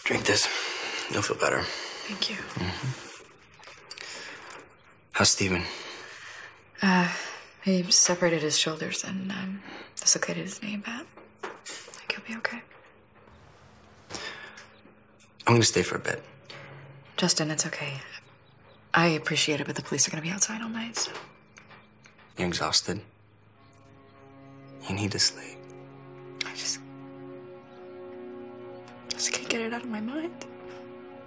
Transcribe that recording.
Drink this. You'll feel better. Thank you. How's Steven? He separated his shoulders and dislocated his knee a bit. I think he'll be okay. I'm gonna stay for a bit. Justin, it's okay. I appreciate it, but the police are gonna be outside all night, so. You're exhausted. You need to sleep. I just can't get it out of my mind.